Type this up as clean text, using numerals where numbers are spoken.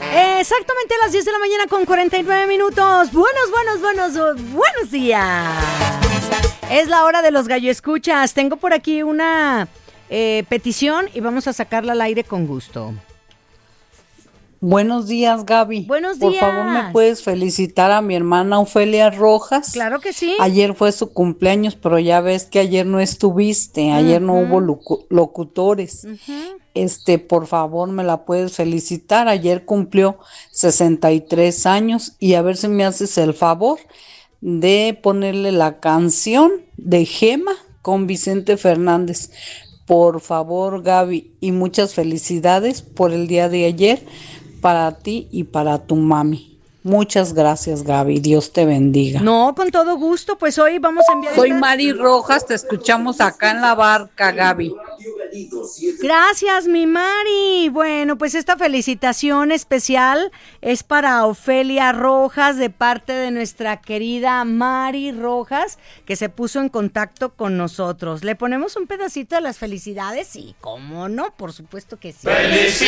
Exactamente a las 10 de la mañana con 49 minutos. Buenos días. Es la hora de los gallo escuchas. Tengo por aquí una petición y vamos a sacarla al aire con gusto. Buenos días, Gaby. Buenos días. Por favor, ¿me puedes felicitar a mi hermana Ofelia Rojas? Claro que sí. Ayer fue su cumpleaños, pero ya ves que ayer no estuviste, ayer no hubo locutores. Por favor, ¿me la puedes felicitar? Ayer cumplió 63 años y a ver si me haces el favor de ponerle la canción de Gema con Vicente Fernández. Por favor, Gaby, y muchas felicidades por el día de ayer para ti y para tu mami. Muchas gracias, Gaby. Dios te bendiga. No, con todo gusto. Pues hoy vamos a enviar... Soy Mari Rojas, te escuchamos acá en la barca, Gaby. Gracias, mi Mari. Bueno, pues esta felicitación especial es para Ofelia Rojas de parte de nuestra querida Mari Rojas, que se puso en contacto con nosotros. ¿Le ponemos un pedacito de las felicidades? Sí, ¿cómo no? Por supuesto que sí. ¡Felicidades!